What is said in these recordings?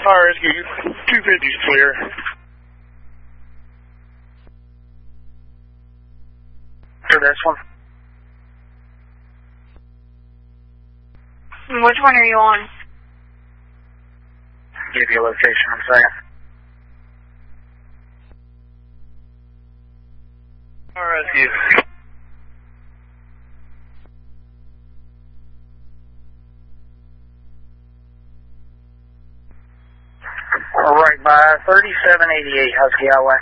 Fire Rescue, 250's clear. For this one. Which one are you on? Give you a location in a second. Fire Rescue. Right by 3788 Husky Highway.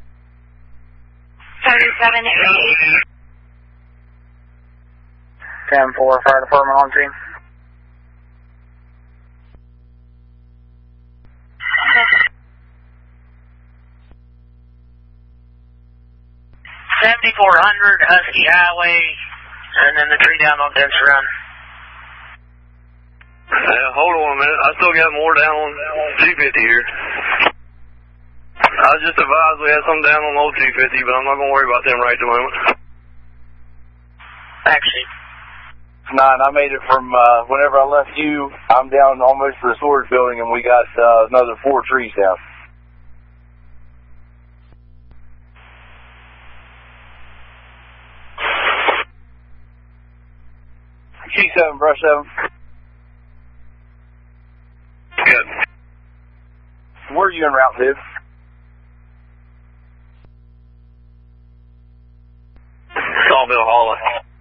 3788. 10-4, Fire Department on scene. $7,400 Husky Highway, and then the tree down on Dense Run. Hold on a minute. I still got more down on 250 here. I was just advised we had some down on old 250, but I'm not going to worry about them right at the moment. Actually. 9, I made it from whenever I left you. I'm down almost to the storage building, and we got another 4 trees down. G7, brush 7. Good. Where are you en route to? Sawmill Hollow.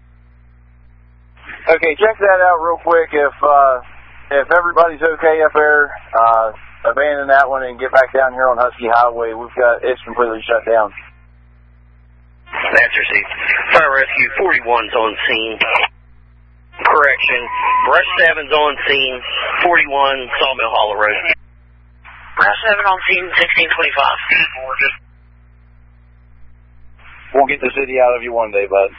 Okay, check that out real quick. If everybody's okay up there, abandon that one and get back down here on Husky Highway. It's completely shut down. That's received. Fire Rescue 41's on scene. Correction. Brush 7's on scene. 41 Sawmill Hollow Road. Brush 7 on scene, 1625. We'll get the city out of you one day, bud.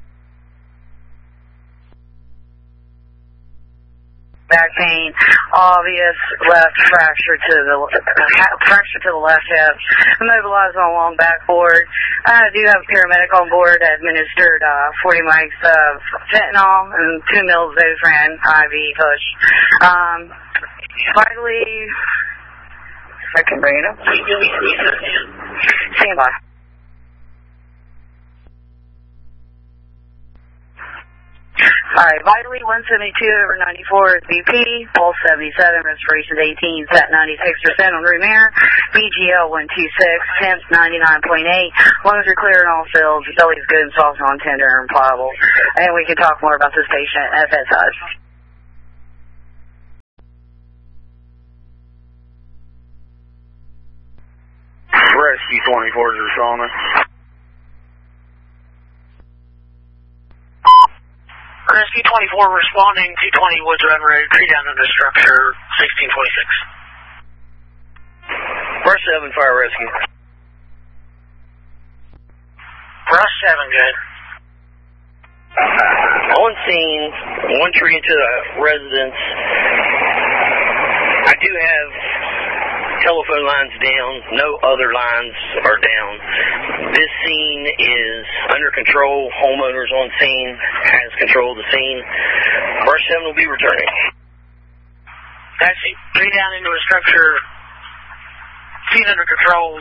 Back pain, obvious left fracture to the left hip, immobilized on long backboard. I do have a paramedic on board that administered 40 mics of fentanyl and 2 mils of Zofran IV push. Vitally, if I can bring it up. Stand by. Alright, vitally 172/94 is BP, pulse 77, respiration 18, set 96% on room air, BGL 126, temp 99.8, lungs are clear in all cells, belly's good and soft, non-tender and pliable. And we can talk more about this patient at bedside. Rescue 24 is responding. Rescue 24 responding, 220 Woods Run Road, tree down under structure, 1626. Brush 7, Fire Rescue. Brush 7, good. On scene, 1 tree into the residence. I do have telephone lines down, no other lines are down. This scene is under control, homeowners on scene, has control of the scene. Brush 7 will be returning. Actually, tree down into a structure, scene under control,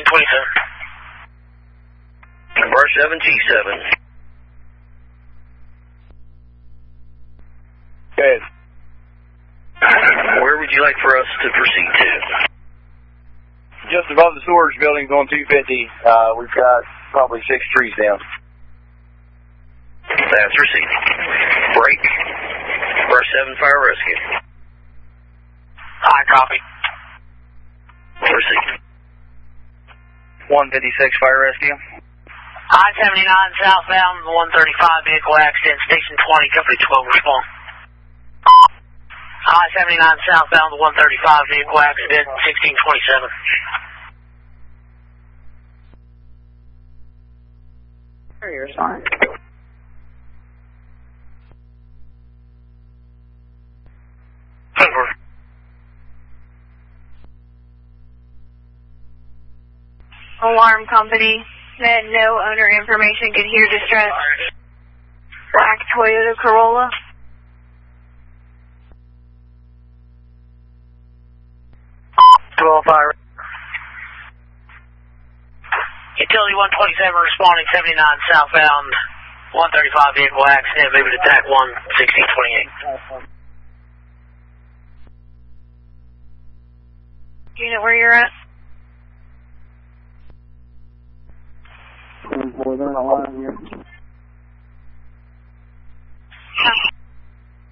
1627. Brush 7, G7. Good. Where would you like for us to proceed to? Just above the storage buildings on 250, we've got probably 6 trees down. That's received. Break. Brush 7, Fire Rescue. I copy. Received. 156 Fire Rescue. I-79 southbound, 135 vehicle accident, station 20, company 12, respond. I-79 southbound, 135 vehicle accident, 1627. You're fine. Alarm company. That no owner information could hear distress. Black Toyota Corolla. 12 fire. Utility 127 responding 79 southbound 135 vehicle accident, moving to TAC 1 1628. Unit, where you're at? They're on a line here.